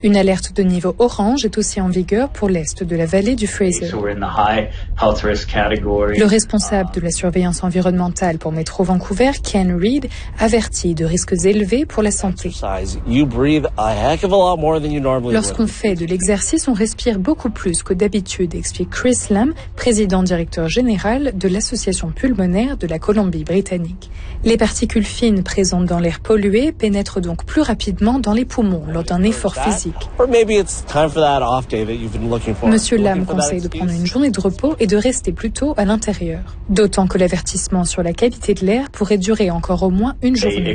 Une alerte de niveau orange est aussi en vigueur pour l'est de la vallée du Fraser. Le responsable de la surveillance environnementale pour Métro Vancouver, Ken Reid, avertit de risques élevés pour la santé. Lorsqu'on fait de l'exercice, on respire beaucoup plus que d'habitude, explique Chris Lamb, président-directeur général de l'Association pulmonaire de la Colombie-Britannique. Les particules fines présentes dans l'air pollué pénètrent donc plus rapidement dans les poumons lors d'un effort physique. Monsieur Lam conseille de prendre une journée de repos et de rester plutôt à l'intérieur. D'autant que l'avertissement sur la qualité de l'air pourrait durer encore au moins une journée,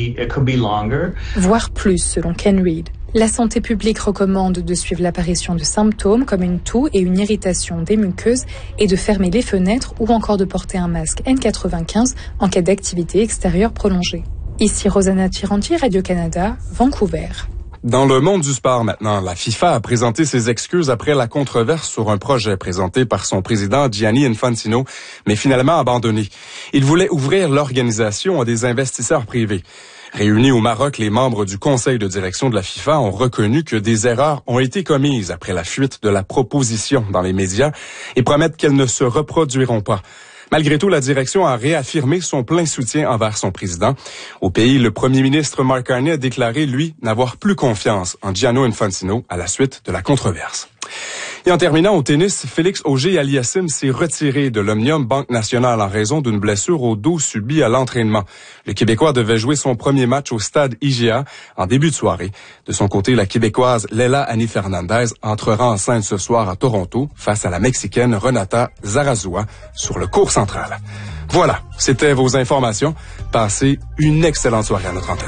voire plus selon Ken Reid. La santé publique recommande de suivre l'apparition de symptômes comme une toux et une irritation des muqueuses et de fermer les fenêtres ou encore de porter un masque N95 en cas d'activité extérieure prolongée. Ici Rosanna Tiranti, Radio-Canada, Vancouver. Dans le monde du sport maintenant, la FIFA a présenté ses excuses après la controverse sur un projet présenté par son président Gianni Infantino, mais finalement abandonné. Il voulait ouvrir l'organisation à des investisseurs privés. Réunis au Maroc, les membres du conseil de direction de la FIFA ont reconnu que des erreurs ont été commises après la fuite de la proposition dans les médias et promettent qu'elles ne se reproduiront pas. Malgré tout, la direction a réaffirmé son plein soutien envers son président. Au pays, le premier ministre Mark Carney a déclaré, lui, n'avoir plus confiance en Gianni Infantino à la suite de la controverse. Et en terminant au tennis, Félix Auger-Aliassime s'est retiré de l'Omnium Banque Nationale en raison d'une blessure au dos subie à l'entraînement. Le Québécois devait jouer son premier match au stade IGA en début de soirée. De son côté, la Québécoise Leila Annie Fernandez entrera en scène ce soir à Toronto face à la Mexicaine Renata Zarazúa sur le court central. Voilà, c'était vos informations. Passez une excellente soirée à notre antenne.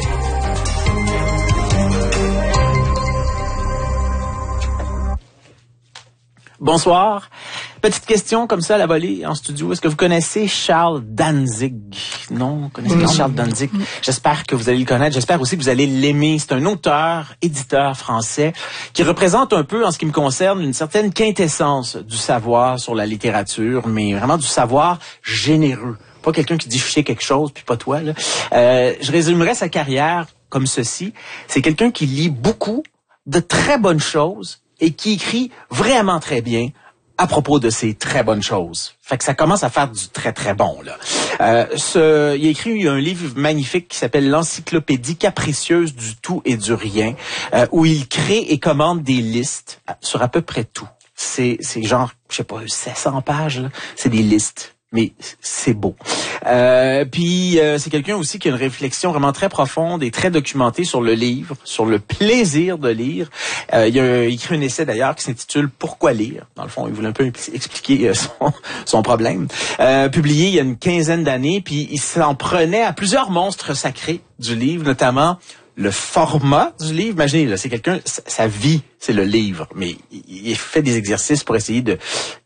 Bonsoir. Petite question comme ça à la volée en studio. Est-ce que vous connaissez Charles Danzig? Non, vous connaissez pas Charles Danzig? J'espère que vous allez le connaître. J'espère aussi que vous allez l'aimer. C'est un auteur, éditeur français qui représente un peu, en ce qui me concerne, une certaine quintessence du savoir sur la littérature, mais vraiment du savoir généreux. Pas quelqu'un qui dit je sais quelque chose, puis pas toi, là. Je résumerais sa carrière comme ceci. C'est quelqu'un qui lit beaucoup de très bonnes choses et qui écrit vraiment très bien à propos de ces très bonnes choses. Fait que ça commence à faire du très très bon, là. Il a écrit un livre magnifique qui s'appelle l'Encyclopédie capricieuse du tout et du rien, où il crée et commande des listes sur à peu près tout. C'est genre, je sais pas, 700 pages, là. C'est des listes. Mais c'est beau. Puis c'est quelqu'un aussi qui a une réflexion vraiment très profonde et très documentée sur le livre, sur le plaisir de lire. Il a écrit un essai d'ailleurs qui s'intitule « Pourquoi lire ?» Dans le fond, il voulait un peu expliquer son problème. Publié il y a une quinzaine d'années, puis il s'en prenait à plusieurs monstres sacrés du livre, notamment le format du livre. Imaginez, là, c'est quelqu'un, sa vie, c'est le livre, mais il fait des exercices pour essayer de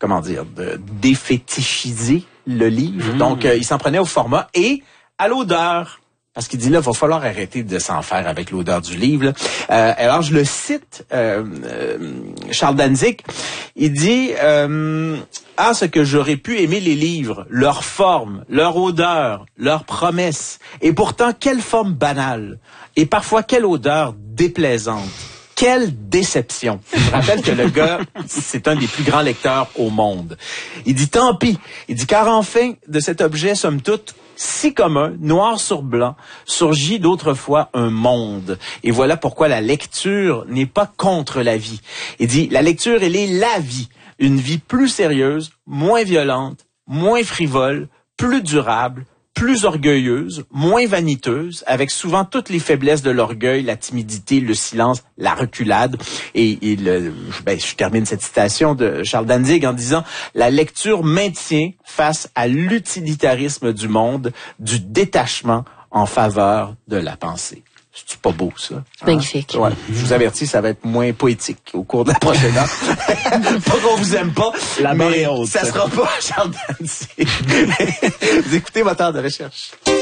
défétichiser le livre. Donc, il s'en prenait au format et à l'odeur. Parce qu'il dit là, il va falloir arrêter de s'en faire avec l'odeur du livre, là. Alors, je le cite, Charles Danzig, il dit ce que j'aurais pu aimer les livres, leur forme, leur odeur, leurs promesses, et pourtant quelle forme banale, et parfois quelle odeur déplaisante. Quelle déception. Je rappelle que le gars, c'est un des plus grands lecteurs au monde. Il dit tant pis. Il dit car enfin, de cet objet, somme toute, si commun, noir sur blanc, surgit d'autrefois un monde. Et voilà pourquoi la lecture n'est pas contre la vie. Il dit, la lecture, elle est la vie. Une vie plus sérieuse, moins violente, moins frivole, plus durable, plus orgueilleuse, moins vaniteuse, avec souvent toutes les faiblesses de l'orgueil, la timidité, le silence, la reculade. Et je termine cette citation de Charles Danzig en disant « La lecture maintient face à l'utilitarisme du monde, du détachement en faveur de la pensée. » C'est pas beau, ça? Magnifique. Ouais. Je vous avertis, ça va être moins poétique au cours de la prochaine heure. Pas qu'on vous aime pas, la mais marée haute. Ça sera pas Charles Danzig. Vous écoutez Moteur de recherche.